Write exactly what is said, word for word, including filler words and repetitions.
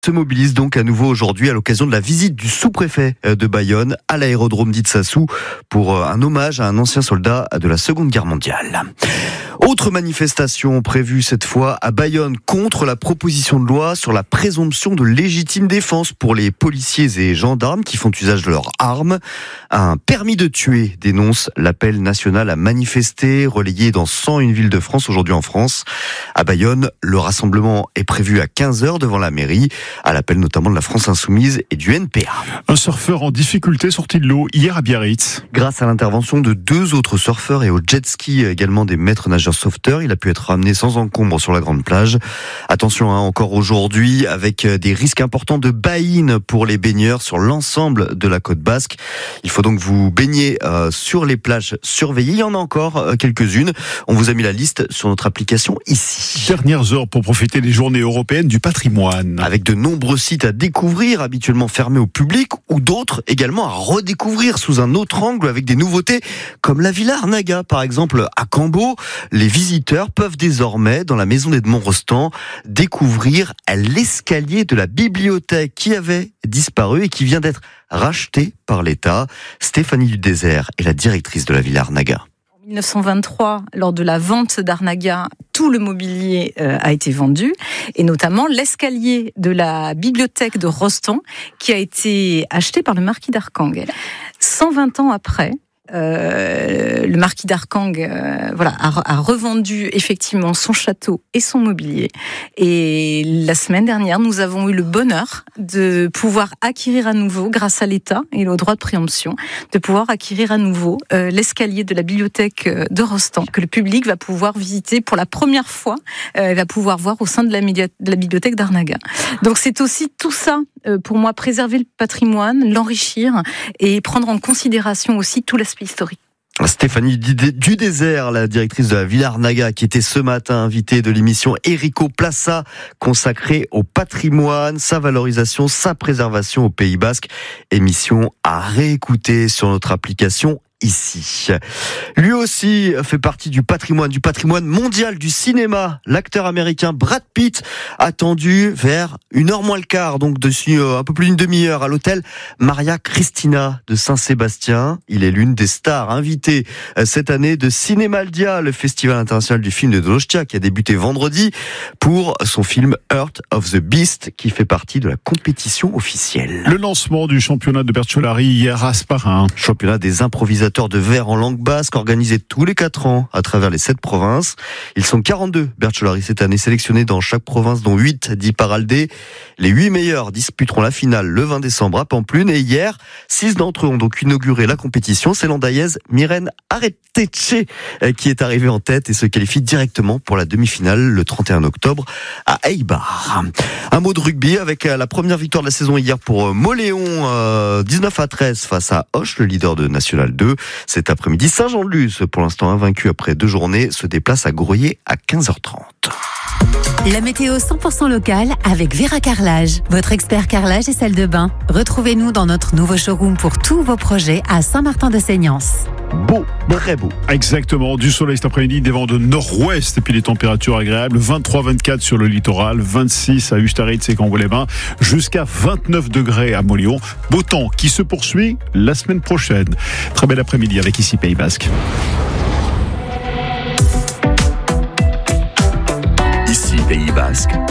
Se mobilise donc à nouveau aujourd'hui à l'occasion de la visite du sous-préfet de Bayonne à l'aérodrome d'Itsassou pour un hommage à un ancien soldat de la Seconde Guerre mondiale. Autre manifestation prévue cette fois à Bayonne contre la proposition de loi sur la présomption de légitime défense pour les policiers et gendarmes qui font usage de leurs armes. Un permis de tuer dénonce l'appel national à manifester, relayé dans cent une villes de France aujourd'hui en France. À Bayonne, le rassemblement est prévu à quinze heures devant la mairie, à l'appel notamment de la France Insoumise et du N P A. Un surfeur en difficulté sorti de l'eau hier à Biarritz. Grâce à l'intervention de deux autres surfeurs et au jet ski également des maîtres nageurs sauveteurs, il a pu être ramené sans encombre sur la grande plage. Attention hein, encore aujourd'hui avec des risques importants de baïne pour les baigneurs sur l'ensemble de la côte basque. Il faut donc vous baigner euh, sur les plages surveillées. Il y en a encore euh, quelques-unes. On vous a mis la liste sur notre application ici. Dernières heures pour profiter des journées européennes du patrimoine. Avec de nombreux sites à découvrir, habituellement fermés au public, ou d'autres également à redécouvrir sous un autre angle avec des nouveautés, comme la Villa Arnaga, par exemple, à Cambo. Les visiteurs peuvent désormais, dans la maison d'Edmond Rostand, découvrir l'escalier de la bibliothèque qui avait disparu et qui vient d'être racheté par l'État. Stéphanie Dudésert est la directrice de la Villa Arnaga. En mille neuf cent vingt-trois, lors de la vente d'Arnaga, tout le mobilier euh, a été vendu, et notamment l'escalier de la bibliothèque de Rostand, qui a été acheté par le marquis d'Arcang. cent vingt ans après, Euh, le marquis d'Arcang euh, voilà, a, a revendu effectivement son château et son mobilier. Et la semaine dernière, nous avons eu le bonheur de pouvoir acquérir à nouveau, grâce à l'État et au droit de préemption, de pouvoir acquérir à nouveau euh, l'escalier de la bibliothèque de Rostand, que le public va pouvoir visiter pour la première fois, euh, va pouvoir voir au sein de la, média- de la bibliothèque d'Arnaga. Donc c'est aussi tout ça, euh, pour moi, préserver le patrimoine, l'enrichir et prendre en considération aussi tout l'aspect historique. Stéphanie Dudésert, la directrice de la Villa Arnaga, qui était ce matin invitée de l'émission Erico Plaça, consacrée au patrimoine, sa valorisation, sa préservation au Pays Basque. Émission à réécouter sur notre application ici. Lui aussi fait partie du patrimoine, du patrimoine mondial du cinéma. L'acteur américain Brad Pitt, attendu vers une heure moins le quart, donc dessus euh, un peu plus d'une demi-heure à l'hôtel Maria Cristina de Saint-Sébastien. Il est l'une des stars invitées euh, cette année de Cinémaldia, le festival international du film de Donostia, qui a débuté vendredi pour son film Heart of the Beast, qui fait partie de la compétition officielle. Le lancement du championnat de Bertholari hier à Asparin. Championnat des improvisateurs de vers en langue basque, organisé tous les quatre ans à travers les sept provinces. Ils sont quarante-deux Bertholari cette année, sélectionnés dans chaque province, dont huit d'Iparralde. Les huit meilleurs disputeront la finale le vingt décembre à Pampelune. Et hier, six d'entre eux ont donc inauguré la compétition. C'est l'Andaïaise Myrène Areteche qui est arrivée en tête et se qualifie directement pour la demi-finale le trente et un octobre à Eibar. Un mot de rugby avec la première victoire de la saison hier pour Mauléon, euh, dix-neuf à treize face à Auch, le leader de National deux. Cet après-midi, Saint-Jean-de-Luz, pour l'instant invaincu après deux journées, se déplace à Groyer à quinze heures trente. La météo cent pour cent locale avec Vera Carrelage, votre expert carrelage et salle de bain. Retrouvez-nous dans notre nouveau showroom pour tous vos projets à Saint-Martin-de-Seignance. Beau, très beau. Exactement, du soleil cet après-midi, des vents de nord-ouest et puis des températures agréables. vingt-trois vingt-quatre sur le littoral, vingt-six à Ustaritz et Cambon-les-Bains, jusqu'à vingt-neuf degrés à Mauléon. Beau temps qui se poursuit la semaine prochaine. Très bel après-midi avec ici Pays Basque. Ici Pays Basque.